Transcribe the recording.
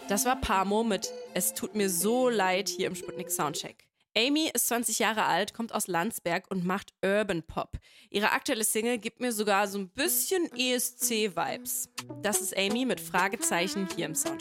Das war Pamo mit Es tut mir so leid hier im Sputnik Soundcheck. Amy ist 20 Jahre alt, kommt aus Landsberg und macht Urban Pop. Ihre aktuelle Single gibt mir sogar so ein bisschen ESC-Vibes. Das ist Amy mit Fragezeichen hier im Soundcheck.